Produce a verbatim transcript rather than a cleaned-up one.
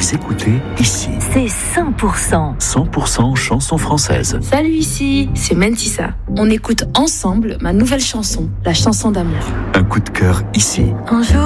les écoutez ici. C'est cent pour cent. cent pour cent chansons françaises. Salut, ici, c'est Mentissa. On écoute ensemble ma nouvelle chanson, la chanson d'amour. Un coup de cœur ici. Un jour